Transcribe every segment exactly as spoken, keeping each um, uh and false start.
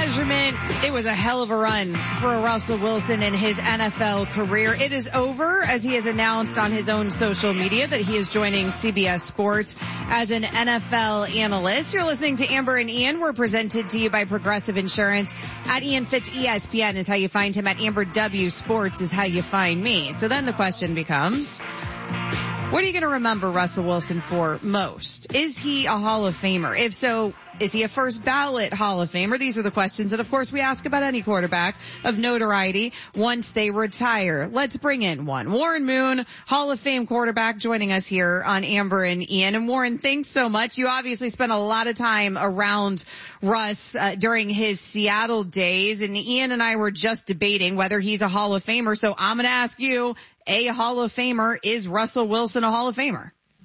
measurement, it was a hell of a run for Russell Wilson in his N F L career. It is over, as he has announced on his own social media that he is joining C B S Sports as an N F L analyst. You're listening to Amber and Ian. We're presented to you by Progressive Insurance. At Ian Fitz E S P N is how you find him. At Amber W Sports is how you find me. So then the question becomes, what are you going to remember Russell Wilson for most? Is he a Hall of Famer? If so, is he a first ballot Hall of Famer? These are the questions that, of course, we ask about any quarterback of notoriety once they retire. Let's bring in one. Warren Moon, Hall of Fame quarterback, joining us here on Amber and Ian. And Warren, thanks so much. You obviously spent a lot of time around Russ uh, during his Seattle days, and Ian and I were just debating whether he's a Hall of Famer. So I'm going to ask you, a Hall of Famer, is Russell Wilson a Hall of Famer?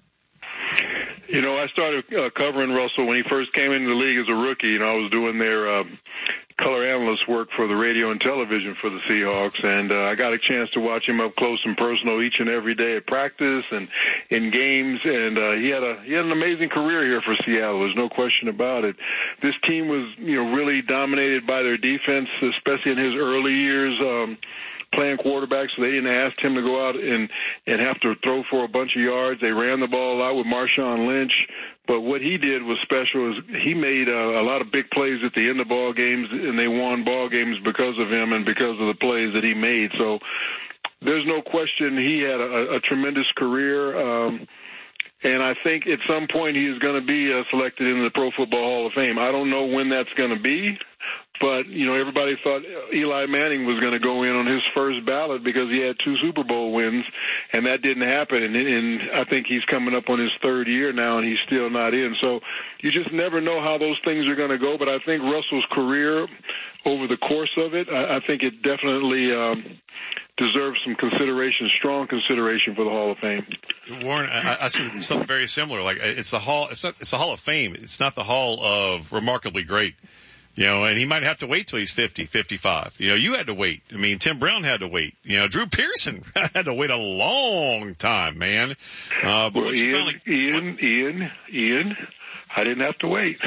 You know, I started uh, covering Russell when he first came into the league as a rookie. You know, I was doing their uh, color analyst work for the radio and television for the Seahawks, and uh, I got a chance to watch him up close and personal each and every day at practice and in games. And uh, he had a he had an amazing career here for Seattle. There's no question about it. This team was, you know, really dominated by their defense, especially in his early years. Um, playing quarterback, so they didn't ask him to go out and, and have to throw for a bunch of yards. They ran the ball out with Marshawn Lynch. But what he did was special. Is he made a, a lot of big plays at the end of ball games, and they won ball games because of him and because of the plays that he made. So there's no question he had a, a tremendous career. Um, And I think at some point he is going to be uh, selected into the Pro Football Hall of Fame. I don't know when that's going to be, but, you know, everybody thought Eli Manning was going to go in on his first ballot because he had two Super Bowl wins, and that didn't happen. And, and I think he's coming up on his third year now, and he's still not in. So you just never know how those things are going to go. But I think Russell's career over the course of it, I, I think it definitely um, deserves some consideration, strong consideration for the Hall of Fame. Warren, I, I see something very similar. Like it's the hall, it's not, it's the Hall of Fame. It's not the Hall of Remarkably Great. You know, and he might have to wait till he's fifty, fifty-five. You know, you had to wait. I mean, Tim Brown had to wait. You know, Drew Pearson had to wait a long time, man. Uh, but well, Ian, finally, Ian, what? Ian, Ian, I didn't have to wait.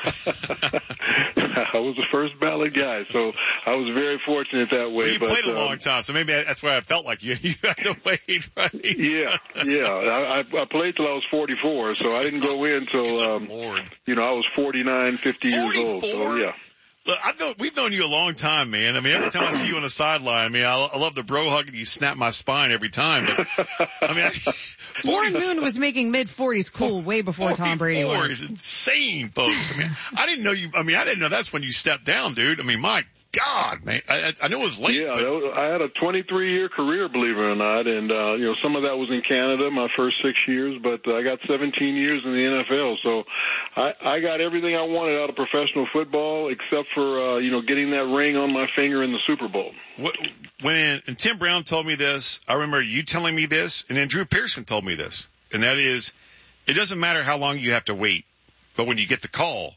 I was the first ballot guy, so I was very fortunate that way. Well, you but, played a um, long time, so maybe that's why I felt like you, you had to wait, right? Yeah, yeah. I, I played till I was forty-four, so I didn't go in till, um, you know, I was forty-nine, fifty years old. So, yeah. Look, I've known, we've known you a long time, man. I mean, every time I see you on the sideline, I mean, I, I love the bro hug and you snap my spine every time. But I mean, I, Warren Moon was making mid forties cool way before Tom Brady was. Is insane, folks. I mean, I didn't know you. I mean, I didn't know that's when you stepped down, dude. I mean, my God, man. I, I know it was late. Yeah, but... was, I had a twenty-three year career, believe it or not, and uh, you know, some of that was in Canada, my first six years, but I got seventeen years in the N F L, so I, I got everything I wanted out of professional football, except for uh, you know, getting that ring on my finger in the Super Bowl. What, when and Tim Brown told me this, I remember you telling me this, and then Drew Pearson told me this, and that is, it doesn't matter how long you have to wait, but when you get the call,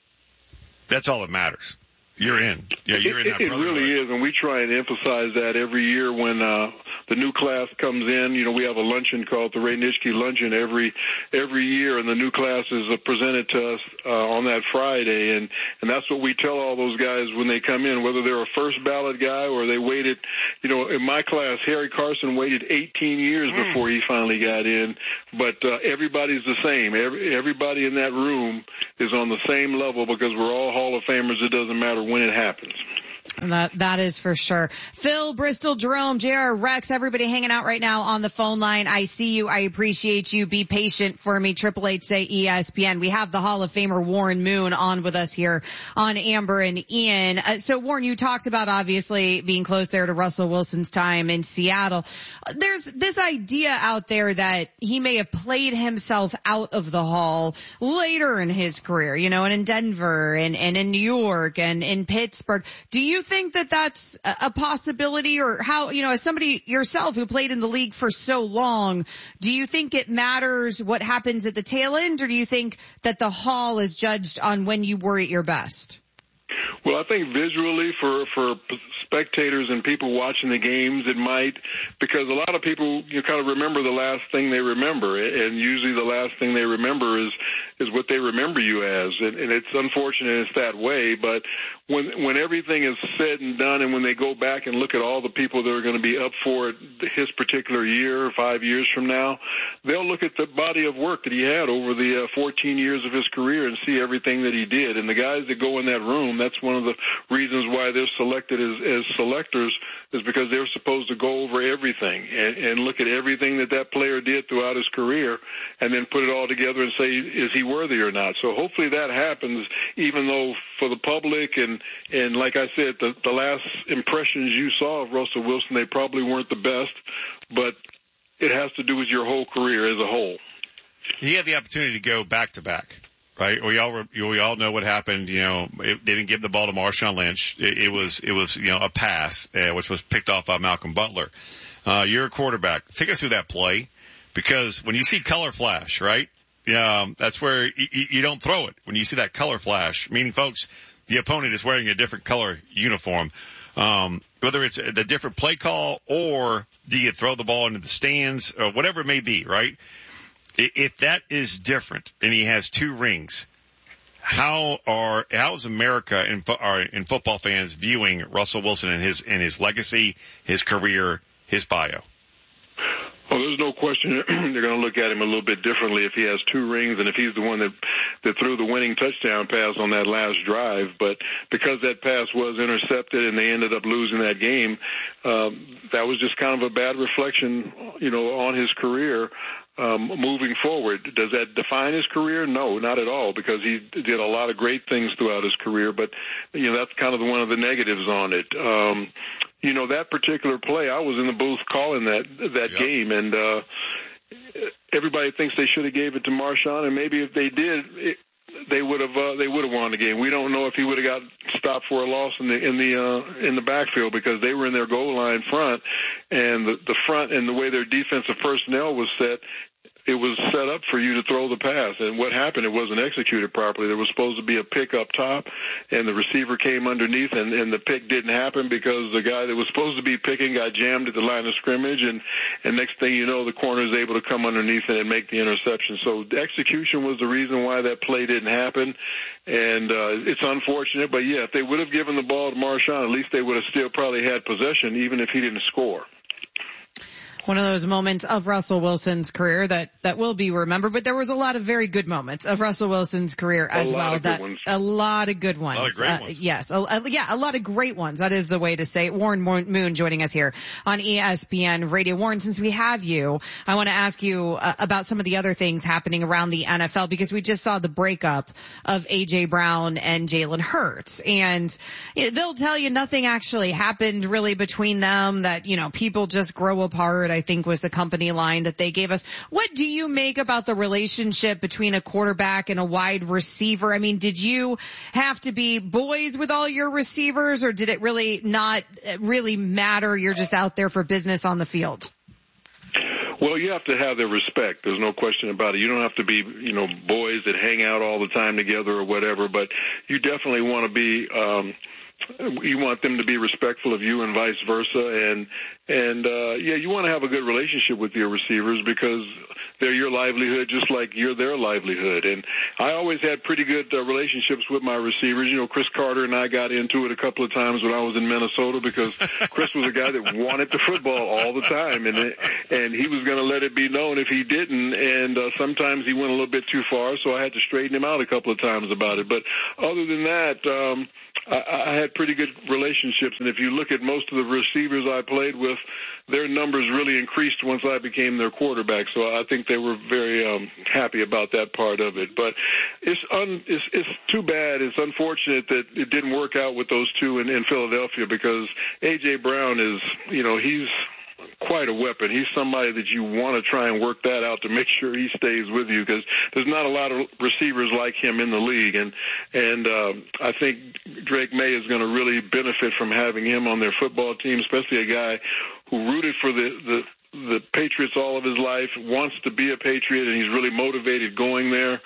that's all that matters. You're in. Yeah, you're in that. It, it really is, and we try and emphasize that every year when uh, the new class comes in. You know, we have a luncheon called the Ray Nitschke Luncheon every every year, and the new class is uh, presented to us uh, on that Friday, and and that's what we tell all those guys when they come in, whether they're a first ballot guy or they waited. You know, in my class, Harry Carson waited eighteen years mm. before he finally got in, but uh, everybody's the same. Every, everybody in that room is on the same level because we're all Hall of Famers. It doesn't matter when it happens. That, that is for sure. Phil, Bristol, Jerome, J R, Rex, everybody hanging out right now on the phone line. I see you. I appreciate you. Be patient for me. Triple eight say E S P N. We have the Hall of Famer Warren Moon on with us here on Amber and Ian. Uh, so Warren, you talked about obviously being close there to Russell Wilson's time in Seattle. Uh, there's this idea out there that he may have played himself out of the Hall later in his career, you know, and in Denver and, and in New York and in Pittsburgh. Do you think that that's a possibility, or how, you know, as somebody yourself who played in the league for so long, do you think it matters what happens at the tail end, or do you think that the Hall is judged on when you were at your best? Well, I think visually for, for spectators and people watching the games, it might, because a lot of people, you kind of remember the last thing they remember, and usually the last thing they remember is, is what they remember you as, and, and it's unfortunate it's that way, but when, when everything is said and done, and when they go back and look at all the people that are going to be up for it his particular year, five years from now, they'll look at the body of work that he had over the uh, fourteen years of his career and see everything that he did, and the guys that go in that room, that's one of the reasons why they're selected as, as selectors, is because they're supposed to go over everything and, and look at everything that that player did throughout his career and then put it all together and say, is he worthy or not? So hopefully that happens, even though for the public and, and like I said, the, the last impressions you saw of Russell Wilson, they probably weren't the best, but it has to do with your whole career as a whole. He had the opportunity to go back to back. Right, we all we all know what happened. You know, it, they didn't give the ball to Marshawn Lynch. It, it was it was you know a pass, uh, which was picked off by Malcolm Butler. Uh, you're a quarterback. Take us through that play, because when you see color flash, right? Yeah, um, that's where you, you don't throw it. When you see that color flash, meaning, folks, the opponent is wearing a different color uniform. Um, whether it's a, a different play call, or do you throw the ball into the stands, or whatever it may be, right? If that is different, and he has two rings, how are how is America and, and football fans viewing Russell Wilson and his and his legacy, his career, his bio? Well, there's no question they're going to look at him a little bit differently if he has two rings and if he's the one that, that threw the winning touchdown pass on that last drive. But because that pass was intercepted and they ended up losing that game, um, that was just kind of a bad reflection, you know, on his career. Um, moving forward, does that define his career? No, not at all, because he did a lot of great things throughout his career, but, you know, that's kind of one of the negatives on it. Um, you know, that particular play, I was in the booth calling that, that yep. game, and, uh, everybody thinks they should have gave it to Marshawn, and maybe if they did, it, they would have uh, they would have won the game. We don't know if he would have got stopped for a loss in the in the uh, in the backfield, because they were in their goal line front, and the, the front and the way their defensive personnel was set, it was set up for you to throw the pass. And what happened, it wasn't executed properly. There was supposed to be a pick up top, and the receiver came underneath, and, and the pick didn't happen because the guy that was supposed to be picking got jammed at the line of scrimmage, and, and next thing you know, the corner is able to come underneath it and make the interception. So the execution was the reason why that play didn't happen, and uh, it's unfortunate. But, yeah, if they would have given the ball to Marshawn, at least they would have still probably had possession, even if he didn't score. One of those moments of Russell Wilson's career that, that will be remembered, but there was a lot of very good moments of Russell Wilson's career as well. That a lot of good ones. A lot of great uh, ones. Yes. A, a, yeah, a lot of great ones. That is the way to say it. Warren Moon joining us here on E S P N Radio. Warren, since we have you, I want to ask you uh, about some of the other things happening around the N F L, because we just saw the breakup of A J Brown and Jalen Hurts, and you know, they'll tell you nothing actually happened really between them, that, you know, people just grow apart, I think was the company line that they gave us. What do you make about the relationship between a quarterback and a wide receiver? I mean, did you have to be boys with all your receivers, or did it really not really matter? You're just out there for business on the field. Well, you have to have their respect. There's no question about it. You don't have to be, you know, boys that hang out all the time together or whatever, but you definitely want to be, um, you want them to be respectful of you and vice versa. And, and, uh, yeah, you want to have a good relationship with your receivers, because they're your livelihood just like you're their livelihood. And I always had pretty good uh, relationships with my receivers. You know, Chris Carter and I got into it a couple of times when I was in Minnesota, because Chris was a guy that wanted the football all the time, and it, and he was going to let it be known if he didn't. And uh, sometimes he went a little bit too far, so I had to straighten him out a couple of times about it. But other than that, um, I, I had pretty good relationships. And if you look at most of the receivers I played with, their numbers really increased once I became their quarterback. So I think they were very um, happy about that part of it. But it's, un, it's it's too bad. It's unfortunate that it didn't work out with those two in, in Philadelphia, because A J Brown is, you know, he's quite a weapon. He's somebody that you want to try and work that out to make sure he stays with you, because there's not a lot of receivers like him in the league. And and uh, I think Drake May is going to really benefit from having him on their football team, especially a guy who rooted for the, the, the Patriots all of his life, wants to be a Patriot, and he's really motivated going there.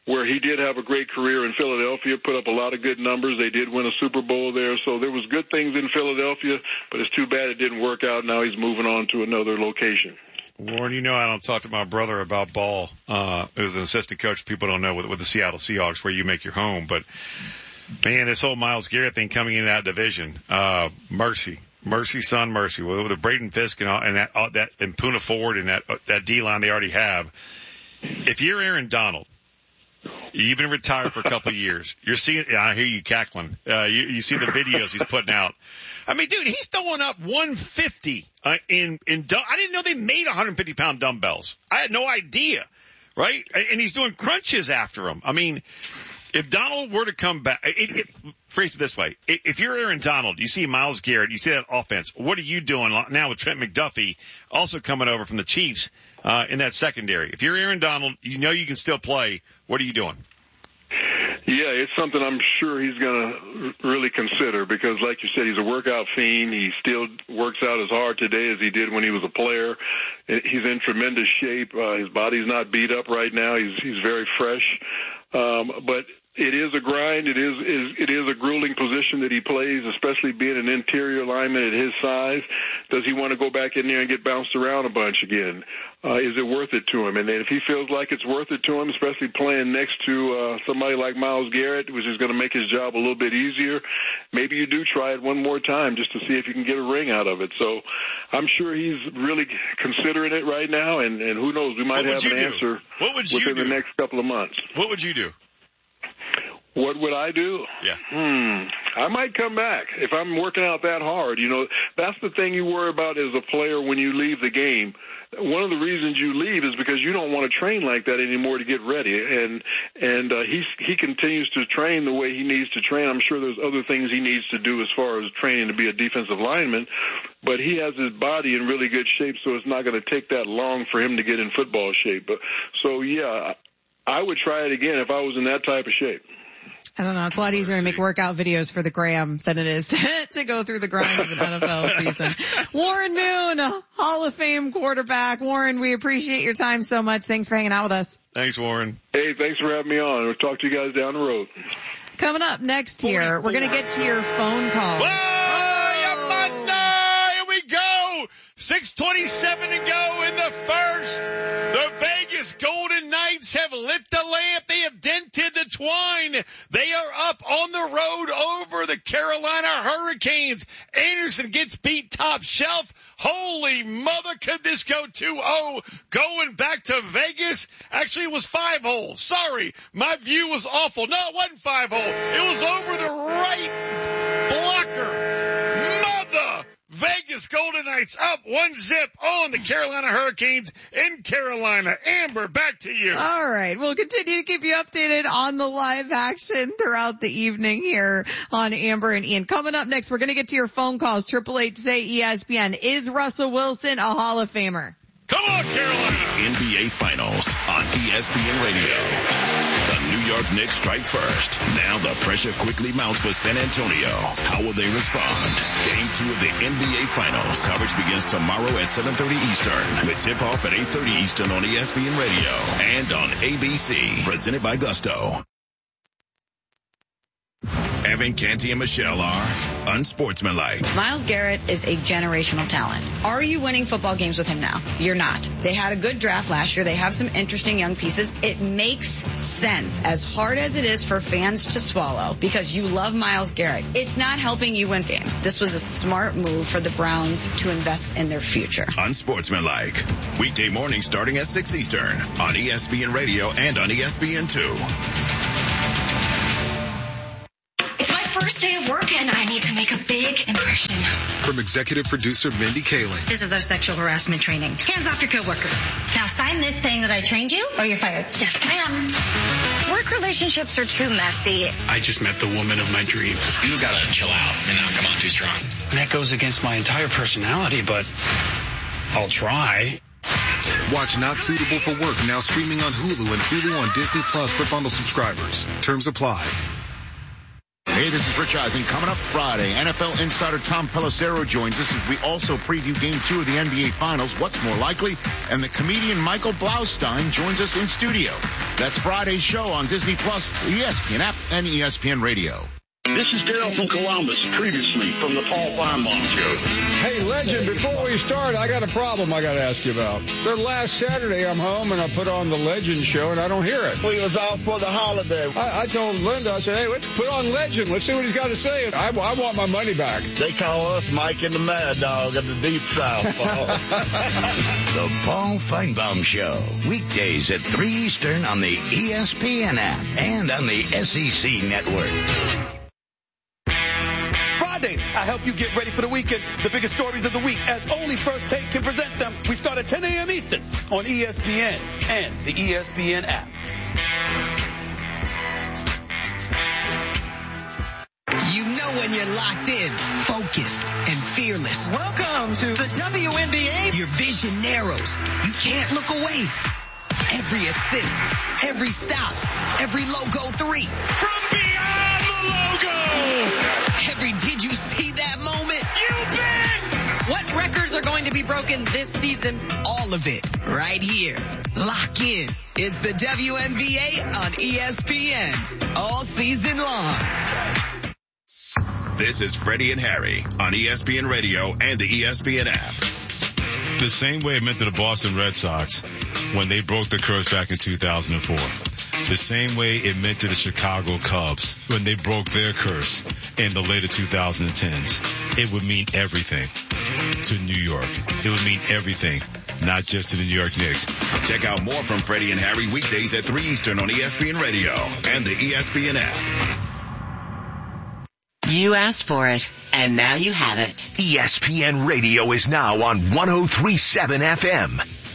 where he did have a great career in Philadelphia, put up a lot of good numbers. They did win a Super Bowl there, so there was good things in Philadelphia, but it's too bad it didn't work out. Now he's moving on to another location. Warren, you know I don't talk to my brother about ball. Uh, as an assistant coach, people don't know with, with the Seattle Seahawks where you make your home. But, man, this whole Myles Garrett thing coming into that division, uh, mercy. Mercy, son, mercy. With, with Braden Fisk and, all, and that, all, that, and Poona Ford and that, uh, that D-line they already have. If you're Aaron Donald, you've been retired for a couple of years. You're seeing, I hear you cackling. Uh, you, you see the videos he's putting out. I mean, dude, he's throwing up one fifty uh, in in. I didn't know they made one hundred fifty pound dumbbells. I had no idea, right? And he's doing crunches after him. I mean, if Donald were to come back, it, it, phrase it this way: if you're Aaron Donald, you see Myles Garrett, you see that offense. What are you doing now with Trent McDuffie also coming over from the Chiefs uh, in that secondary? If you're Aaron Donald, you know you can still play. What are you doing? Yeah, it's something I'm sure he's going to really consider because, like you said, he's a workout fiend. He still works out as hard today as he did when he was a player. He's in tremendous shape. Uh, his body's not beat up right now. He's he's very fresh. Um, but it is a grind. It is, is it is a grueling position that he plays, especially being an interior lineman at his size. Does he want to go back in there and get bounced around a bunch again? Uh, is it worth it to him? And if he feels like it's worth it to him, especially playing next to uh, somebody like Myles Garrett, which is going to make his job a little bit easier, maybe you do try it one more time just to see if you can get a ring out of it. So I'm sure he's really considering it right now, and, and who knows, we might have an do? answer what would you within do? the next couple of months. What would you do? What would I do? Yeah. Hmm. I might come back if I'm working out that hard. You know, that's the thing you worry about as a player when you leave the game. One of the reasons you leave is because you don't want to train like that anymore to get ready. And and uh, he he continues to train the way he needs to train. I'm sure there's other things he needs to do as far as training to be a defensive lineman, but he has his body in really good shape, so it's not going to take that long for him to get in football shape. But so yeah, I would try it again if I was in that type of shape. I don't know. It's a lot easier to make workout videos for the gram than it is to, to go through the grind of an N F L season. Warren Moon, a Hall of Fame quarterback. Warren, we appreciate your time so much. Thanks for hanging out with us. Thanks, Warren. Hey, thanks for having me on. We'll talk to you guys down the road. Coming up next here, we're going to get to your phone call. Whoa, Monday! Here we go! six twenty-seven to go in the first. The Vegas Golden Knights have lit the lamp. They have dented the twine. They are up on the road over the Carolina Hurricanes. Anderson gets beat top shelf. Holy mother, could this go two oh going back to Vegas? Actually, it was five holes. Sorry, my view was awful. No, it wasn't five hole. It was over the right blocker. Mother! Vegas Golden Knights up one zip on the Carolina Hurricanes in Carolina. Amber, back to you. All right. We'll continue to keep you updated on the live action throughout the evening here on Amber and Ian. Coming up next, we're going to get to your phone calls. Triple eight say E S P N. Is Russell Wilson a Hall of Famer? Come on, Carolina. N B A Finals on E S P N Radio. The New York Knicks strike first. Now the pressure quickly mounts for San Antonio. How will they respond? Game two of the N B A Finals. Coverage begins tomorrow at seven thirty Eastern with tip-off at eight thirty Eastern on E S P N Radio and on A B C. Presented by Gusto. Evan Canty and Michelle are unsportsmanlike. Myles Garrett is a generational talent. Are you winning football games with him now? You're not. They had a good draft last year. They have some interesting young pieces. It makes sense, as hard as it is for fans to swallow, because you love Myles Garrett. It's not helping you win games. This was a smart move for the Browns to invest in their future. Unsportsmanlike. Weekday morning starting at six Eastern on E S P N Radio and on E S P N two. First day of work and I need to make a big impression. From executive producer Mindy Kaling. This is our sexual harassment training. Hands off your coworkers. Now sign this saying that I trained you or you're fired. Yes, ma'am. Work relationships are too messy. I just met the woman of my dreams. You gotta chill out and not come on too strong. And that goes against my entire personality, but I'll try. Watch Not Suitable for Work now streaming on Hulu and Hulu on Disney Plus for bundle subscribers. Terms apply. Hey, this is Rich Eisen. Coming up Friday, N F L insider Tom Pelissero joins us as we also preview Game two of the N B A Finals, What's More Likely, and the comedian Michael Blaustein joins us in studio. That's Friday's show on Disney Plus, the E S P N app, and E S P N Radio. This is Dale from Columbus, previously from the Paul Feinbaum Show. Hey, Legend, before we start, I got a problem I got to ask you about. So last Saturday, I'm home, and I put on the Legend show, and I don't hear it. We was off for the holiday. I, I told Linda, I said, hey, let's put on Legend. Let's see what he's got to say. I, I want my money back. They call us Mike and the Mad Dog of the Deep South, Paul. The Paul Feinbaum Show, weekdays at three Eastern on the E S P N app and on the S E C network. Fridays, I help you get ready for the weekend. The biggest stories of the week, as only First Take can present them. We start at ten a.m. Eastern on E S P N and the E S P N app. You know when you're locked in, focused, and fearless. Welcome to the W N B A. Your vision narrows. You can't look away. Every assist, every stop, every logo three. From beyond the logo. Every did you see that moment? You bet! What records are going to be broken this season? All of it right here. Lock in. It's the W N B A on E S P N all season long. This is Freddie and Harry on E S P N Radio and the E S P N app. The same way it meant to the Boston Red Sox when they broke the curse back in two thousand four. The same way it meant to the Chicago Cubs when they broke their curse in the later two thousand tens. It would mean everything to New York. It would mean everything, not just to the New York Knicks. Check out more from Freddie and Harry weekdays at three Eastern on E S P N Radio and the E S P N app. You asked for it, and now you have it. E S P N Radio is now on one oh three point seven F M.